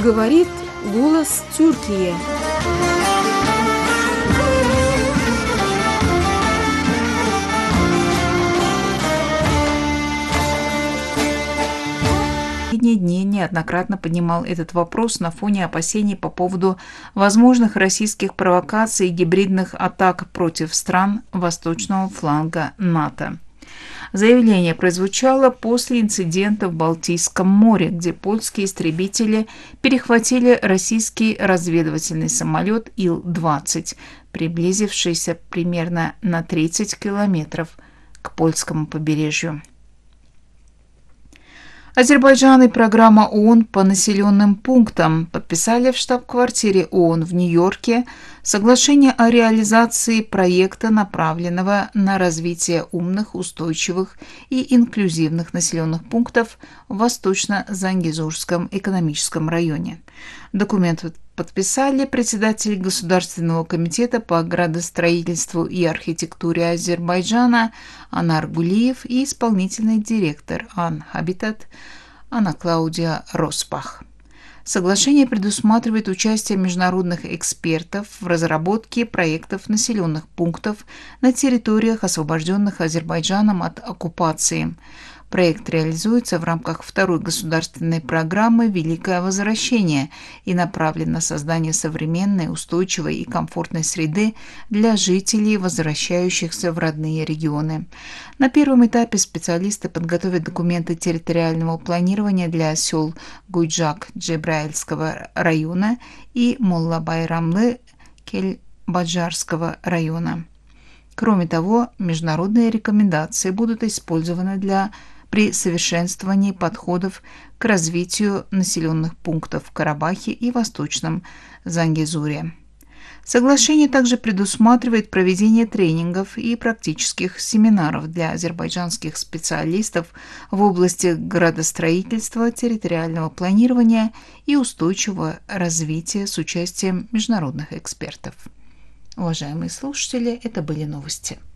Говорит голос Тюркии. Последние дни неоднократно поднимал этот вопрос на фоне опасений по поводу возможных российских провокаций и гибридных атак против стран восточного фланга НАТО. Заявление прозвучало после инцидента в Балтийском море, где польские истребители перехватили российский разведывательный самолет Ил-20, приблизившийся примерно на 30 километров к польскому побережью. Азербайджан и программа ООН по населенным пунктам подписали в штаб-квартире ООН в Нью-Йорке соглашение о реализации проекта, направленного на развитие умных, устойчивых и инклюзивных населенных пунктов в Восточно-Зангезурском экономическом районе. Документ подписали председатель Государственного комитета по градостроительству и архитектуре Азербайджана Анар Гулиев и исполнительный директор Ан-Хабитат Анна Клаудия Роспах. Соглашение предусматривает участие международных экспертов в разработке проектов населенных пунктов на территориях, освобожденных Азербайджаном от оккупации. Проект реализуется в рамках второй государственной программы «Великое возвращение» и направлен на создание современной, устойчивой и комфортной среды для жителей, возвращающихся в родные регионы. На первом этапе специалисты подготовят документы территориального планирования для сел Гуйджак-Джебраильского района и Молла-Байрамлы-Кельбаджарского района. Кроме того, международные рекомендации будут использованы при совершенствовании подходов к развитию населенных пунктов в Карабахе и Восточном Зангезуре. Соглашение также предусматривает проведение тренингов и практических семинаров для азербайджанских специалистов в области градостроительства, территориального планирования и устойчивого развития с участием международных экспертов. Уважаемые слушатели, это были новости.